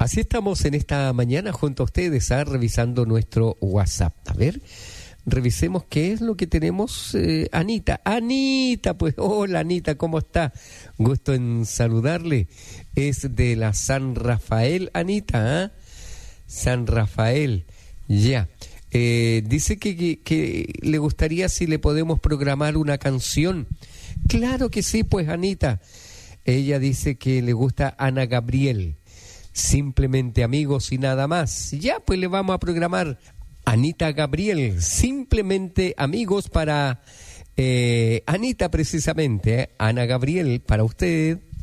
Así estamos en esta mañana junto a ustedes, revisando nuestro WhatsApp. A ver, revisemos qué es lo que tenemos. Anita, pues hola Anita, ¿cómo está? Gusto en saludarle. Es de la San Rafael, Anita, San Rafael, ya. Dice que le gustaría si le podemos programar una canción. Claro que sí, pues Anita. Ella dice que le gusta Ana Gabriel. Simplemente amigos y nada más. Ya, pues le vamos a programar Anita Gabriel. Simplemente amigos para Anita precisamente. Ana Gabriel, para usted.